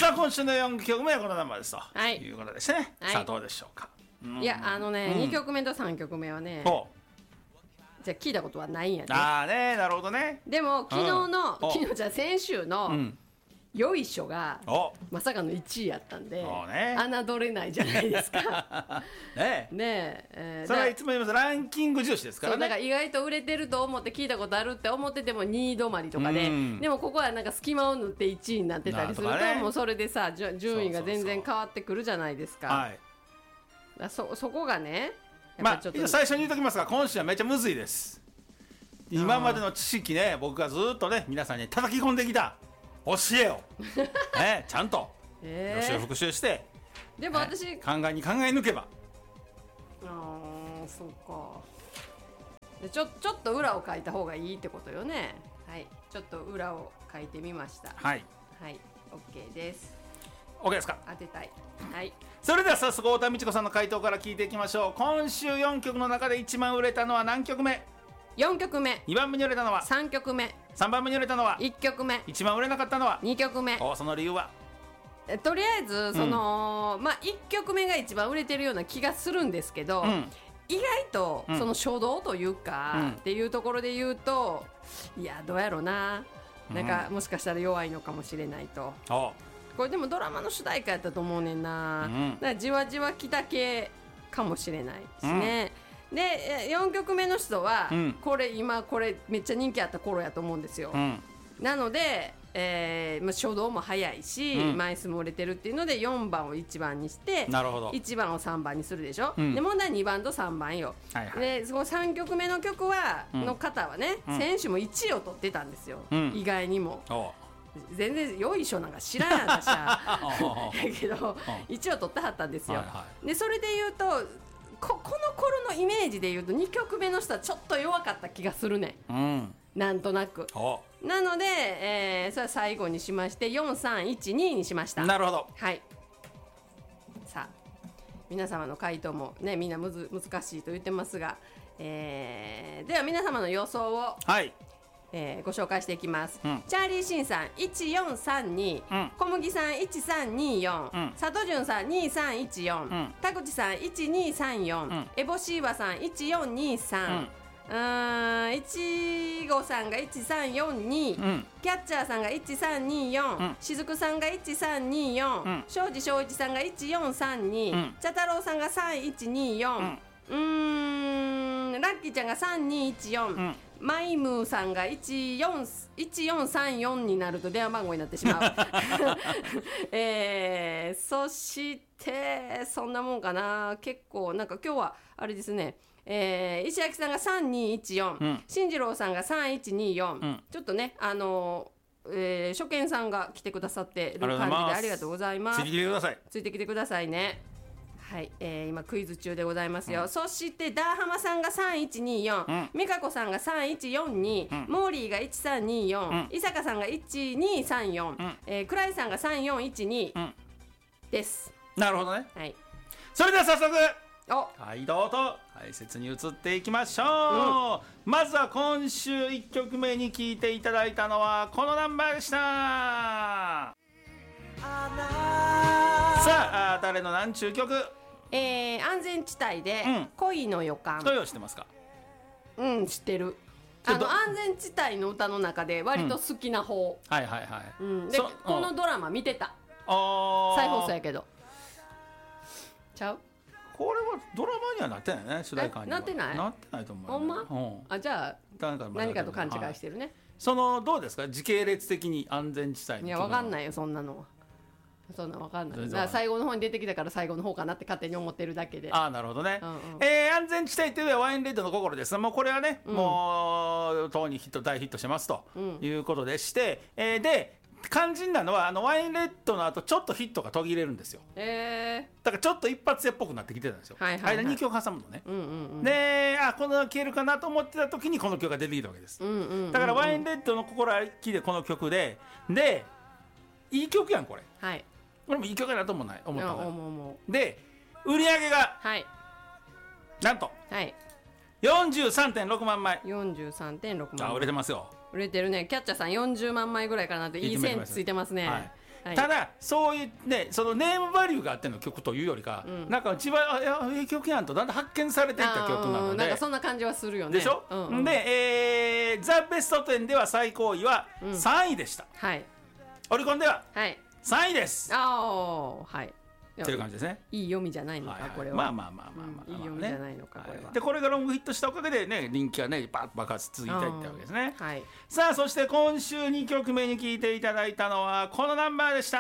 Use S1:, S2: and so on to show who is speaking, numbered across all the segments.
S1: さあ今週の4曲目はこのナンバーですと、
S2: はい
S1: いうことですね、
S2: はい、
S1: さあどうでしょうか。
S2: いや2曲目と3曲目はね、じゃあ聞いたことはないんやね。
S1: ああね、なるほどね。
S2: でも昨日じゃ先週のよいしょがまさかの1位やったんで、侮れないじゃないですか。ねえ、
S1: それはいつも言います、ランキング重視ですからね。
S2: だから意外と売れてると思って聞いたことあるって思ってても2位止まりとかで、でもここはなんか隙間を縫って1位になってたりすると、もうそれでさ順位が全然変わってくるじゃないですか。そこがね、
S1: 最初に言うときますが、今週はめっちゃむずいです。今までの知識ね、僕がずっとね皆さんに叩き込んできた教えをちゃんと予習復習して、
S2: でも私
S1: 考え抜けば、
S2: そうか。でちょっと裏を書いた方がいいってことよね。はい、ちょっと裏を書いてみました。はいはい、 OK です。
S1: OK ですか。
S2: 当てたい。はい、
S1: それでは早速太田美智子さんの回答から聞いていきましょう。今週4曲の中で一番売れたのは何曲目
S2: ？4曲目。
S1: 2番目に売れたのは
S2: 3曲目。
S1: 3番目に売れたのは
S2: 1曲目。
S1: 一番売れなかったのは
S2: 2曲目。
S1: その理由は？
S2: とりあえず1曲目が一番売れてるような気がするんですけど、意外とその初動というか、っていうところで言うと、いやどうやろうな、なんかもしかしたら弱いのかもしれないと。これでもドラマの主題歌やったと思うねんな、だからじわじわきた系かもしれないですね。で4曲目の人は、これめっちゃ人気あった頃やと思うんですよ。なので、初動も早いし、枚数も売れてるっていうので4番を1番にして、1番を3番にするでしょ。で問題は2番と3番よ。でその3曲目の曲の方はね、選手も1位を取ってたんですよ、意外にも。全然よいしょなんか知らんやったしやけど1位を取ってはったんですよ。でそれで言うとこの頃のイメージで言うと2曲目の人はちょっと弱かった気がするね、なんとなく。なので、それは最後にしまして4312にしました。
S1: なるほど。
S2: はい、さあ皆様の回答もねみんな難しいと言ってますが、では皆様の予想を、ご紹介していきます。チャーリーシンさん1432、小麦さん1324、佐藤潤さん2314、田口さん1234、エボシーバさん1423、いちごさんが1342、キャッチャーさんが1324、しずくさんが1324、庄司正一さんが1432、茶太郎さんが3124、ラッキーちゃんが3214、マイムーさんが1434になると電話番号になってしまう。そしてそんなもんかな。結構なんか今日はあれですね、石焼さんが3214、進次郎さんが3124、ちょっとね初見さんが来てくださってる感じでありがとうございます。ついてきてください。ついてきてくださいね。はい、今クイズ中でございますよ。そしてダーハマさんが3124、美香子さんが3142、モーリーが1324、伊坂さんが1234、クライさんが3412です。
S1: なるほどね。
S2: はい、
S1: それでは早速回答と解説に移っていきましょう。まずは今週1曲目に聴いていただいたのはこのナンバーでした。さあ誰のなんちゅう曲？
S2: 安全地帯で恋の予感。
S1: 恋を知ってますか？
S2: 知ってる。安全地帯の歌の中で割と好きな方。でこのドラマ見てた。再放送やけどちゃう？
S1: これはドラマにはなってないね、主題歌には。
S2: なってない？
S1: なってないと思う。
S2: ほんま？じゃあ何かと勘違いしてるね。
S1: どうですか、時系列的に安全地帯の。
S2: いや分かんないよ、そんなのは。そんな分かんない。だから最後の方に出てきたから最後の方かなって勝手に思ってるだけで。
S1: なるほどね。安全地帯というのはワインレッドの心です。もうこれはね、もうとうに大ヒットしてますということでして、で肝心なのはワインレッドの後ちょっとヒットが途切れるんですよ。だからちょっと一発屋っぽくなってきてたんですよ。間2曲挟むのね。でこの消えるかなと思ってた時にこの曲が出てきたわけです。だからワインレッドの心ありきでこの曲でいい曲やんこれ。これもいい曲やなと思ったので、売り上げがなんと 43.6 万枚。
S2: 43.6万枚
S1: 売れてますよ。
S2: 売れてるね。キャッチャーさん40万枚ぐらいかなといい線ついてますね。 はい、
S1: ただそういうねそのネームバリューがあっての曲というよりか、なんか一番いい曲やんとだんだん発見されていった曲なので、
S2: なんかそんな感じはするよね。
S1: でしょ、で、ザ・ベスト10では最高位は3位でした、
S2: はい、
S1: オリコンでは
S2: はい、
S1: 3位です、
S2: はい、
S1: という感じですね。
S2: いい読みじゃないのか、これは。
S1: まあ
S2: いい読みじゃないのか、これは。
S1: でこれがロングヒットしたおかげでね人気がねバッと爆発続いたいってわけですね。
S2: はい、
S1: さあそして今週2曲目に聴いていただいたのはこのナンバーでした。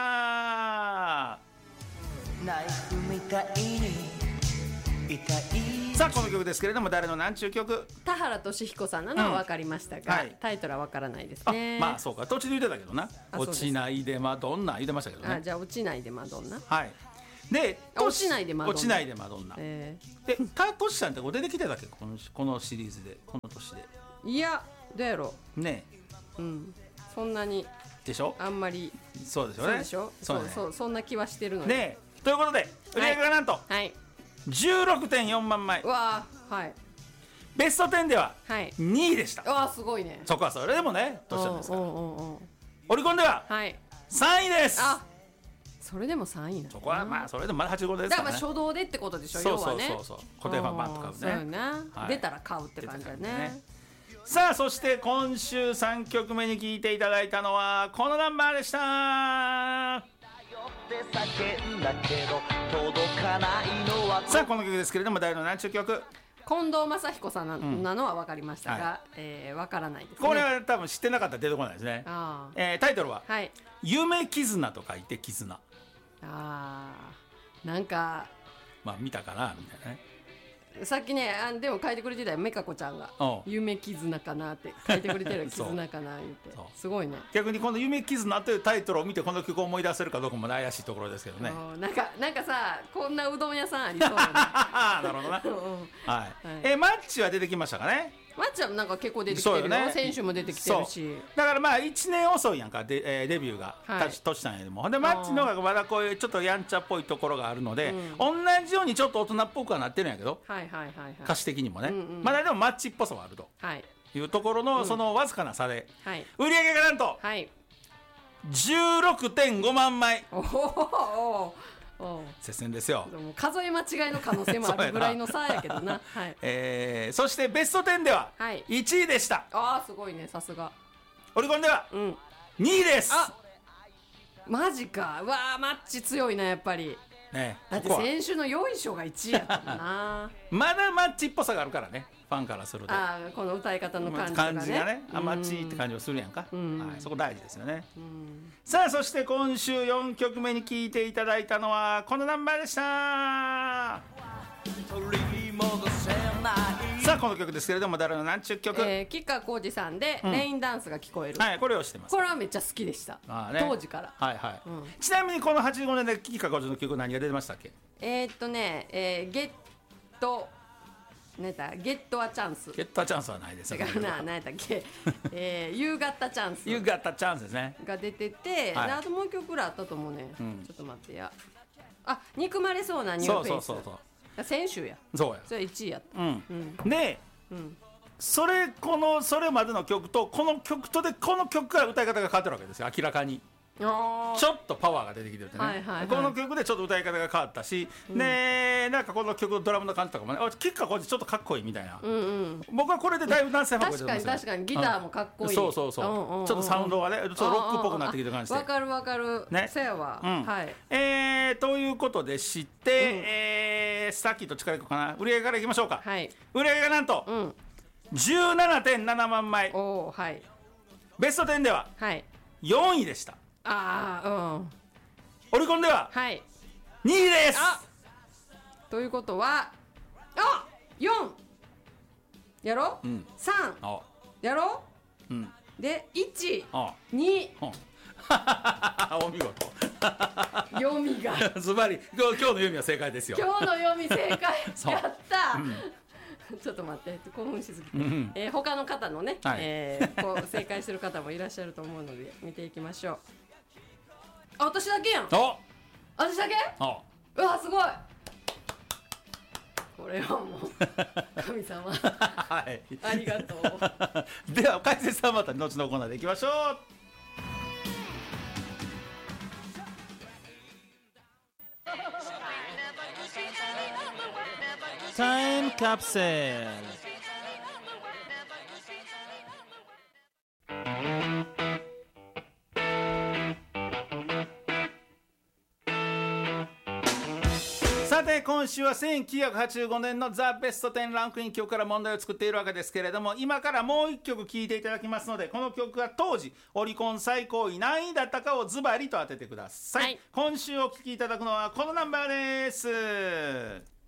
S1: ナイフみたいに痛い。さあこの曲ですけれども誰のなんちゅう曲。
S2: 田原俊彦さんなのは分かりましたが、タイトルは分からないですね。
S1: まあそうか途中で言ってたけどな、落ちないでマドンナ言ってましたけどね。
S2: じゃあ落ちないでマドンナ。
S1: はい。で
S2: 落ちないでマドンナ。
S1: 落ちないでマドンナ。でトシさんって出てきてたっけこのシリーズでこの年で。
S2: いやどうやろ
S1: うね。
S2: そんなに
S1: でしょ。
S2: あんまり
S1: そうですよね。
S2: そうそんな気はしてるの
S1: ね。ということで売り上げがなんと 16.4 万枚。
S2: わあ、はい。
S1: ベスト10では2位でした。
S2: わあすごいね。
S1: そこはそれでもねトシさんですから。オリコンでは3位です。
S2: それでも3位なの。
S1: そこはまあそれでもまだ85ですからね。
S2: だから初動でってことでしょ。
S1: そう固定ファンバンと買うね。
S2: そうね。出たら買うって感じだね。
S1: さあそして今週3曲目に聴いていただいたのはこのナンバーでした。さあこの曲ですけれども誰の何ちゅう曲。
S2: 近藤正彦さんなのは分かりましたが、分からないですね。
S1: これは多分知ってなかったら出てこないですね。タイトルは夢絆と書いて絆。
S2: なんか
S1: まあ見たかなみたいなね。
S2: さっきねでも書いてくれてたよメカ子ちゃんが夢絆かなって書いてくれてる絆かな言ってすごいね。
S1: 逆にこの夢絆というタイトルを見てこの曲を思い出せるかどうかも怪しいところですけどね。
S2: なんかさこんなうどん屋さんありそうだね。
S1: なるほどな。はい。マッチは出てきましたかね。
S2: マッチはなんか結構出てきてるよ。選手も出てきてるし。
S1: だからまあ1年遅いやんかデビューがトシさんよりも。でマッチの方がまだこういうちょっとやんちゃっぽいところがあるので同じようにちょっと大人っぽくはなってるんやけど歌詞的にもねまだでもマッチっぽさはあるというところのそのわずかな差で売り上げがなんと 16.5 万枚。接戦ですよ。
S2: 数え間違いの可能性もあるぐらいの差やけどな。
S1: そしてベスト10では1位でした。
S2: すごいねさすが。
S1: オリコンでは2位です。
S2: マジか。うわーマッチ強いなやっぱり。だって先週のよいしょが1位やったもんな。
S1: まだマッチっぽさがあるからねファンからすると。
S2: この歌い方の感じがね
S1: マッチって感じをするやんか。そこ大事ですよね。さあそして今週4曲目に聴いていただいたのはこのナンバーでした。さあこの曲ですけれども誰の何ちゅう曲。
S2: 吉川晃司さんでレインダンスが聞こえる。
S1: これをしてます。
S2: これはめっちゃ好きでした当時から。ち
S1: なみにこの85年で吉川晃司の曲何が出てましたっけ。
S2: ゲットゲットはチャンス。
S1: ゲットはチャンスはないです。
S2: 違うな、何やったっけ。夕方チャンス。
S1: 夕方チャンスですね。
S2: が出てて、あともう一曲ぐらいあったと思うね。ちょっと待ってや。憎まれそうなニューフェイス。そう先週や。
S1: そうや。
S2: それ1位やった。
S1: で、それまでの曲とこの曲とでこの曲から歌い方が変わってるわけですよ明らかに。ちょっとパワーが出てきてるってね。この曲でちょっと歌い方が変わったし、なんかこの曲のドラムの感じとかもね吉川晃司ちょっとかっこいいみたいな。僕はこれでだいぶ男性派
S2: 確かに確かにギターもかっこいい。
S1: そうちょっとサウンドがねちょっとロックっぽくなってきてる感じで。
S2: わかるわかる。せやわ。
S1: ということでして、さっきと近いかな売り上げからいきましょうか。売り上げがなんと 17.7 万枚。ベスト10では4位でした。オリコンでは2位です。
S2: ということは4やろ、3やろ、で1、2
S1: お見事。
S2: 読みが
S1: ズバリ今日の読みは正解ですよ。
S2: 今日の読み正解やった。ちょっと待って興奮しすぎて、他の方のね、正解してる方もいらっしゃると思うので見ていきましょう。私だけやん。私だけ。うわすごい。これはもう神様ありがとう。
S1: では解説はまた後のコーナーでいきましょう。 タイムカプセル。さて今週は1985年のザ・ベスト10ランクイン曲から問題を作っているわけですけれども、今からもう一曲聴いていただきますので、この曲が当時オリコン最高位何位だったかをズバリと当ててください、はい、今週お聴きいただくのはこのナンバーです。